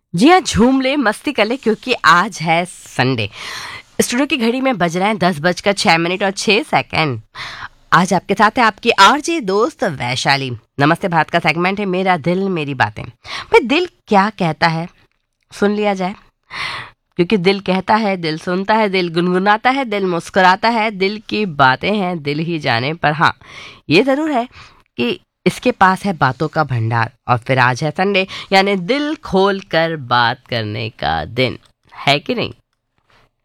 जी हाँ, झूम ले, मस्ती कर ले क्योंकि आज है संडे। स्टूडियो की घड़ी में बज रहे हैं 10 बजकर 6 मिनट और 6 सेकंड। आज आपके साथ है आपकी आरजे दोस्त वैशाली। नमस्ते भारत का सेगमेंट है मेरा दिल मेरी बातें। भाई दिल क्या कहता है, सुन लिया जाए। क्योंकि दिल कहता है, दिल सुनता है, दिल गुनगुनाता है, दिल मुस्कुराता है, दिल की बातें हैं दिल ही जाने। पर हाँ, ये ज़रूर है कि इसके पास है बातों का भंडार। और फिर आज है संडे, यानी दिल खोल कर बात करने का दिन, है कि नहीं।